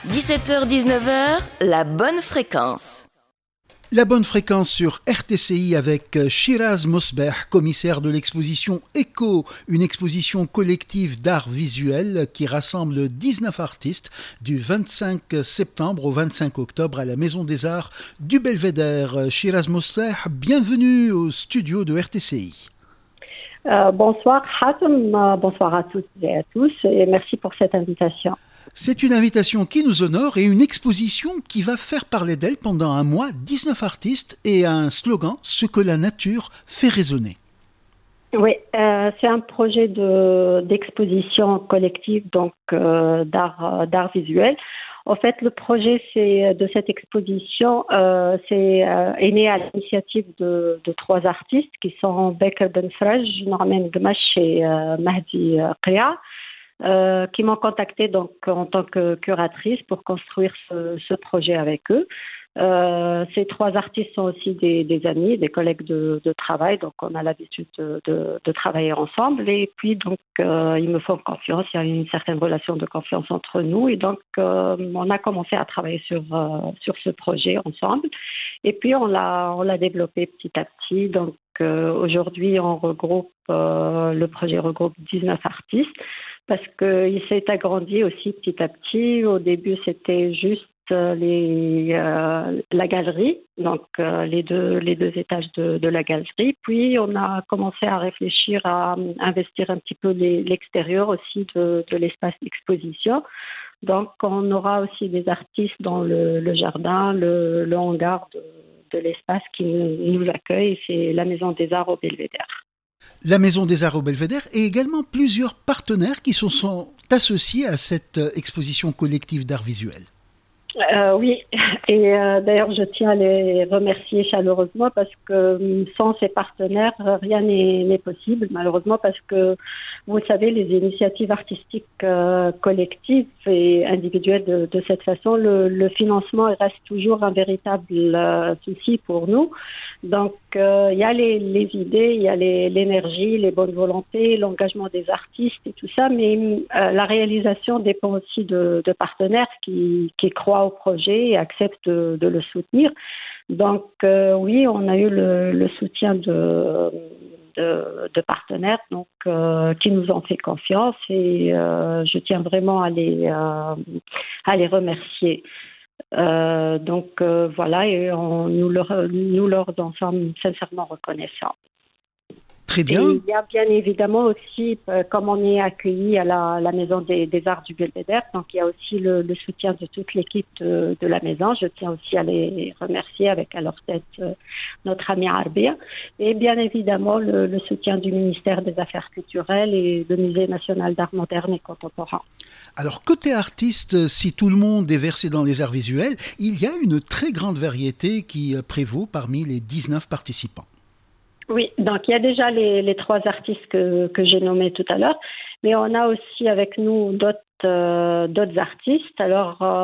17h-19h, la bonne fréquence. La bonne fréquence sur RTCI avec Shiraz Mosbeh, commissaire de l'exposition ECHO, une exposition collective d'art visuel qui rassemble 19 artistes du 25 septembre au 25 octobre à la Maison des Arts du Belvédère. Shiraz Mosbeh, bienvenue au studio de RTCI. Bonsoir Hatem, bonsoir à toutes et à tous et merci pour cette invitation. C'est une invitation qui nous honore et une exposition qui va faire parler d'elle pendant un mois, 19 artistes et un slogan, ce que la nature fait résonner. Oui, c'est un projet d'exposition collective donc d'art visuel. En fait, le projet de cette exposition est né à l'initiative de trois artistes qui sont Becker Benfrej, Norman Gmache et Mahdi Qia. Qui m'ont contacté donc en tant que curatrice pour construire ce projet avec eux. Ces trois artistes sont aussi des amis, des collègues de travail, donc on a l'habitude de travailler ensemble. Et puis donc ils me font confiance, il y a une certaine relation de confiance entre nous, et donc on a commencé à travailler sur ce projet ensemble. Et puis on l'a développé petit à petit. Donc aujourd'hui le projet regroupe 19 artistes. Parce qu'il s'est agrandi aussi petit à petit. Au début, c'était juste la galerie, donc les deux étages de la galerie. Puis, on a commencé à réfléchir à investir un petit peu l'extérieur aussi de l'espace d'exposition. Donc, on aura aussi des artistes dans le jardin, le hangar de l'espace qui nous accueille. C'est la Maison des Arts au Belvédère. La Maison des Arts au Belvédère et également plusieurs partenaires qui se sont associés à cette exposition collective d'art visuel. Oui, et d'ailleurs je tiens à les remercier chaleureusement parce que sans ces partenaires, rien n'est possible, malheureusement, parce que vous savez, les initiatives artistiques collectives et individuelles de cette façon, le financement reste toujours un véritable souci pour nous. Donc il y a les idées, il y a l'énergie, les bonnes volontés, l'engagement des artistes et tout ça, mais la réalisation dépend aussi de partenaires qui croient au projet et acceptent de le soutenir. Donc oui, on a eu le soutien de partenaires donc qui nous ont fait confiance et je tiens vraiment à les remercier. Voilà, et nous leur en sommes sincèrement reconnaissants. Très bien. Et il y a bien évidemment aussi, comme on est accueilli à la Maison des Arts du Belvédère, donc il y a aussi le soutien de toute l'équipe de la maison. Je tiens aussi à les remercier avec à leur tête notre ami Arbia. Et bien évidemment le soutien du ministère des Affaires culturelles et le Musée national d'art moderne et contemporain. Alors, côté artiste, si tout le monde est versé dans les arts visuels, il y a une très grande variété qui prévaut parmi les 19 participants. Oui, donc il y a déjà les trois artistes que j'ai nommés tout à l'heure, mais on a aussi avec nous d'autres artistes. Alors,